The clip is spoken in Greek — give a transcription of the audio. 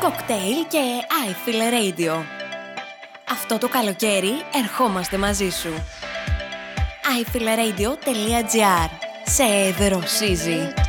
κοκτέιλ και I Feel Radio. Αυτό το καλοκαίρι ερχόμαστε μαζί σου. iFeelRadio.gr. Σε δροσίζει.